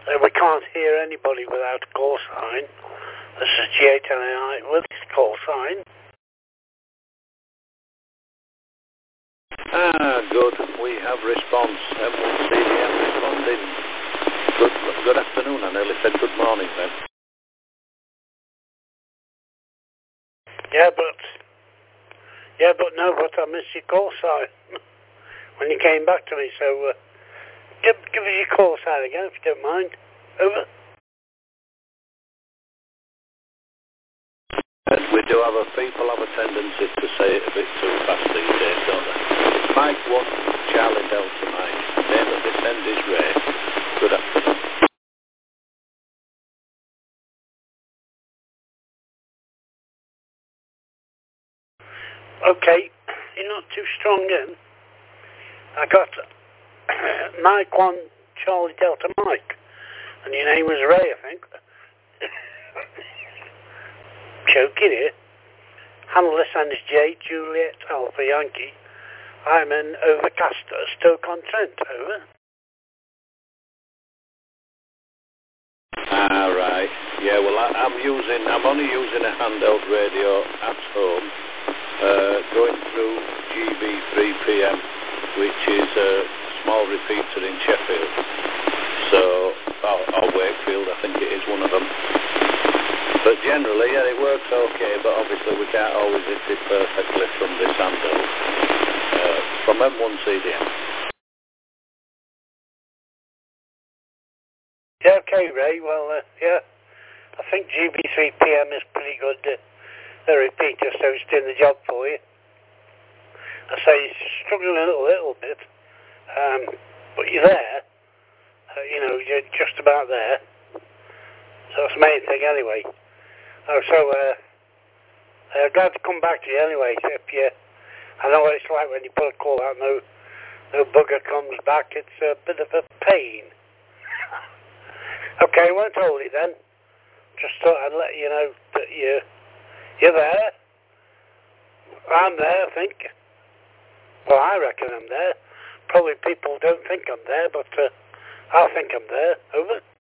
We can't hear anybody without a call sign. This is G8NAI with his call sign. Good. We have response. M1CDM responding. Good afternoon. I nearly said good morning then. Yeah, but no, but I missed your call sign when you came back to me, so give us your call sign again if you don't mind. Over. And we do have people have a tendency to say it a bit too fast these days, don't they? It's Mike 1, Charlie Delta Mike. Name of the send is Ray. Good afternoon. Okay, you're not too strong in. I got Mike 1, Charlie Delta Mike, and your name was Ray, I think. Joking here. Handle this end is J, Juliet, Alpha Yankee. I'm in Overcaster, Stoke-on-Trent, over. Right. Yeah, well, I'm only using a handheld radio at home, going through GB3PM, which is a small repeater in Sheffield. So, or Wakefield, I think it is one of them. But generally, yeah, it works okay, but obviously we can't always hit it perfectly from this handheld. From M1CDM. Yeah, okay, Ray. Well, yeah, I think GB3PM is pretty good. The repeater, so it's doing the job for you. I say you're struggling a little bit, but you're there. You're just about there. So that's the main thing, anyway. Glad to come back to you anyway. I know what it's like when you put a call out, no bugger comes back. It's a bit of a pain. Okay, I won't hold it then. Just thought I'd let you know that you're there. I'm there, I think. Well, I reckon I'm there. Probably people don't think I'm there, but I think I'm there. Over.